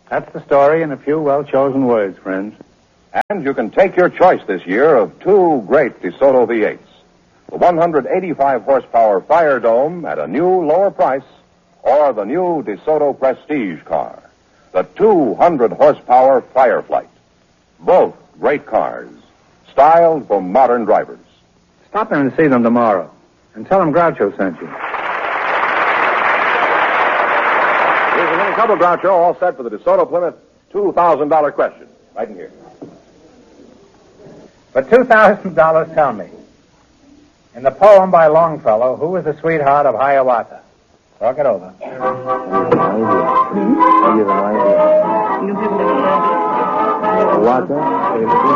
That's the story in a few well-chosen words, friends. And you can take your choice this year of two great DeSoto V8s. The 185-horsepower Fire Dome at a new, lower price, or the new DeSoto Prestige car, the 200-horsepower Fireflight. Both great cars, styled for modern drivers. Stop in and see them tomorrow, and tell them Groucho sent you. Here's the winning couple, Groucho, all set for the DeSoto Plymouth $2,000 question. Right in here. For $2,000, tell me, in the poem by Longfellow, who was the sweetheart of Hiawatha? Talk it over. You have no idea. Hiawatha?